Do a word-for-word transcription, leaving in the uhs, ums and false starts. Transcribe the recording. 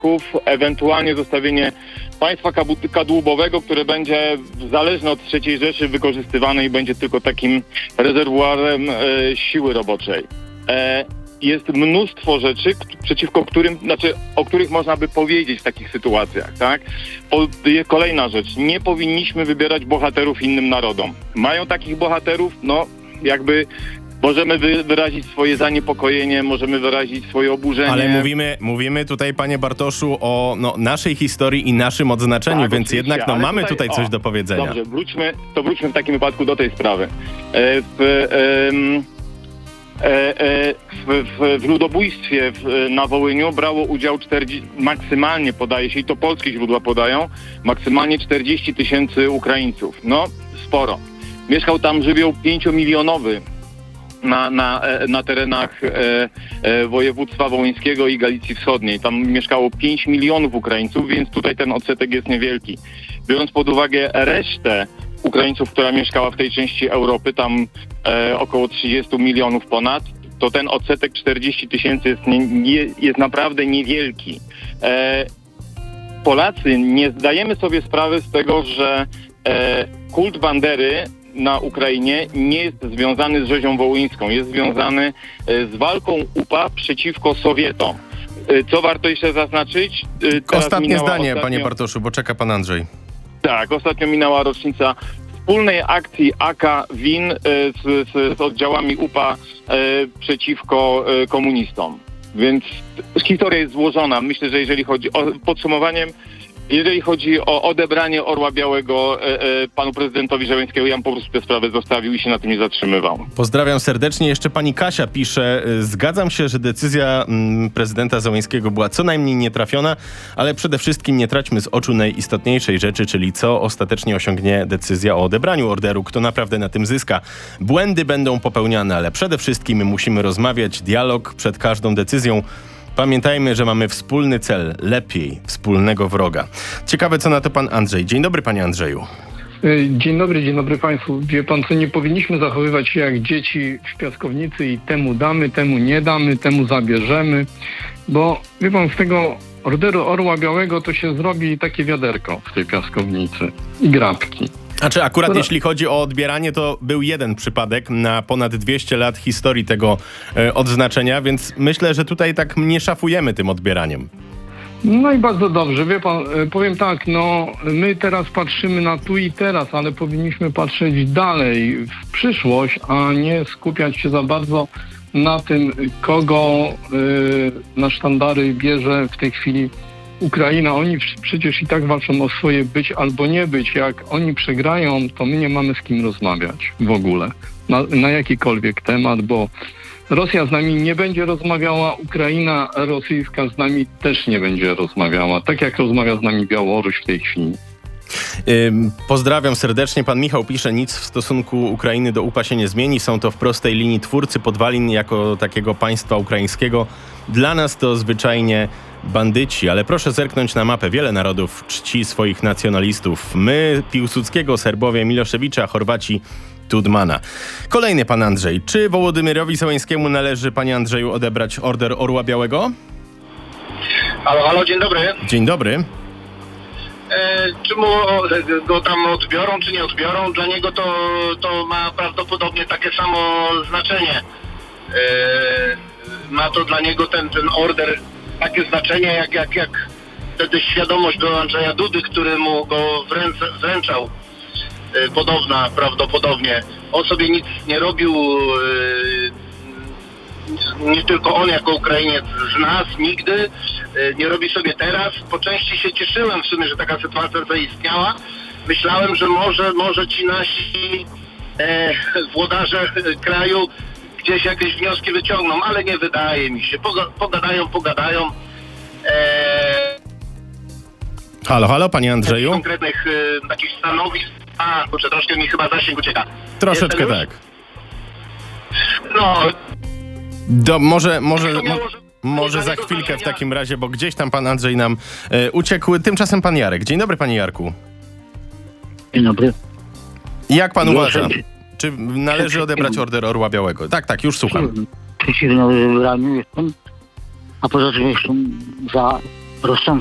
ewentualnie zostawienie państwa kadłubowego, które będzie zależne od trzeciej Rzeszy wykorzystywane i będzie tylko takim rezerwuarem e, siły roboczej. E, jest mnóstwo rzeczy, przeciwko którym, znaczy o których można by powiedzieć w takich sytuacjach, tak? Po, kolejna rzecz, nie powinniśmy wybierać bohaterów innym narodom. Mają takich bohaterów, no jakby możemy wy, wyrazić swoje zaniepokojenie, możemy wyrazić swoje oburzenie. Ale mówimy, mówimy tutaj, panie Bartoszu, o no, naszej historii i naszym odznaczeniu, tak, więc jednak no, mamy tutaj, tutaj coś o, do powiedzenia. Dobrze, wróćmy, to wróćmy w takim wypadku do tej sprawy. E, w, e, E, w, w, w ludobójstwie w, na Wołyniu brało udział czterdzieści, maksymalnie podaje się, i to polskie źródła podają, maksymalnie czterdzieści tysięcy Ukraińców. No, sporo. Mieszkał tam żywioł pięciomilionowy na, na, na terenach e, e, województwa wołyńskiego i Galicji Wschodniej. Tam mieszkało pięć milionów Ukraińców, więc tutaj ten odsetek jest niewielki. Biorąc pod uwagę resztę Ukraińców, która mieszkała w tej części Europy, tam e, około trzydzieści milionów ponad, to ten odsetek czterdzieści tysięcy jest, nie, nie, jest naprawdę niewielki. E, Polacy nie zdajemy sobie sprawy z tego, że e, kult Bandery na Ukrainie nie jest związany z rzezią wołyńską, jest związany e, z walką U P A przeciwko Sowietom. E, co warto jeszcze zaznaczyć? E, Ostatnie zdanie, ostatnio... panie Bartoszu, bo czeka pan Andrzej. Tak, ostatnio minęła rocznica wspólnej akcji A K Win z, z, z oddziałami U P A e, przeciwko e, komunistom. Więc historia jest złożona. Myślę, że jeżeli chodzi o podsumowaniem, jeżeli chodzi o odebranie Orła Białego e, e, panu prezydentowi Żeleńskiego, ja bym po prostu tę sprawę zostawił i się na tym nie zatrzymywał. Pozdrawiam serdecznie. Jeszcze pani Kasia pisze: zgadzam się, że decyzja mm, prezydenta Zełenskiego była co najmniej nietrafiona, ale przede wszystkim nie traćmy z oczu najistotniejszej rzeczy, czyli co ostatecznie osiągnie decyzja o odebraniu orderu, kto naprawdę na tym zyska. Błędy będą popełniane, ale przede wszystkim musimy rozmawiać, dialog przed każdą decyzją. Pamiętajmy, że mamy wspólny cel, lepiej wspólnego wroga. Ciekawe, co na to pan Andrzej. Dzień dobry, panie Andrzeju. Dzień dobry, dzień dobry państwu. Wie pan co, nie powinniśmy zachowywać się jak dzieci w piaskownicy i temu damy, temu nie damy, temu zabierzemy, bo wie pan, z tego orderu Orła Białego to się zrobi takie wiaderko w tej piaskownicy i grabki. A czy akurat to... jeśli chodzi o odbieranie, to był jeden przypadek na ponad dwieście lat historii tego e, odznaczenia, więc myślę, że tutaj tak nie szafujemy tym odbieraniem. No i bardzo dobrze. Wie pan, powiem tak, no my teraz patrzymy na tu i teraz, ale powinniśmy patrzeć dalej, w przyszłość, a nie skupiać się za bardzo na tym, kogo y, na sztandary bierze w tej chwili Ukraina. Oni przecież i tak walczą o swoje być albo nie być. Jak oni przegrają, to my nie mamy z kim rozmawiać w ogóle na, na jakikolwiek temat, bo Rosja z nami nie będzie rozmawiała, Ukraina rosyjska z nami też nie będzie rozmawiała, tak jak rozmawia z nami Białoruś w tej chwili. Pozdrawiam serdecznie. Pan Michał pisze: nic w stosunku Ukrainy do U P A się nie zmieni. Są to w prostej linii twórcy podwalin jako takiego państwa ukraińskiego. Dla nas to zwyczajnie bandyci, ale proszę zerknąć na mapę. Wiele narodów czci swoich nacjonalistów. My, Piłsudskiego, Serbowie, Miloszewicza, Chorwaci, Tudmana. Kolejny pan Andrzej. Czy Wołodymyrowi Zełenskiemu należy, panie Andrzeju, odebrać order Orła Białego? Halo, halo, dzień dobry. Dzień dobry. E, czy mu go tam odbiorą, czy nie odbiorą? Dla niego to, to ma prawdopodobnie takie samo znaczenie. E, ma to dla niego ten, ten order takie znaczenie, jak, jak, jak wtedy świadomość do Andrzeja Dudy, który mu go wręcza, wręczał. E, podobna prawdopodobnie. On sobie nic nie robił, e, nie tylko on jako Ukrainiec z nas, nigdy. Nie robi sobie teraz. Po części się cieszyłem w sumie, że taka sytuacja zaistniała. Myślałem, że może, może ci nasi e, włodarze kraju gdzieś jakieś wnioski wyciągną, ale nie wydaje mi się. Poga, pogadają, pogadają. E, halo, halo, panie Andrzeju? Konkretnych e, takich stanowisk. A, kurczę, troszkę mi chyba zasięg ucieka. Troszeczkę tak. No. Do, może, może... Może za chwilkę w takim razie, bo gdzieś tam pan Andrzej nam e, uciekł. Tymczasem pan Jarek. Dzień dobry, panie Jarku. Dzień dobry. Jak pan uważa? Czy należy odebrać order Orła Białego? Tak, tak, już słucham. Przeciwny odebraniu jestem, a poza tym jestem za Proszę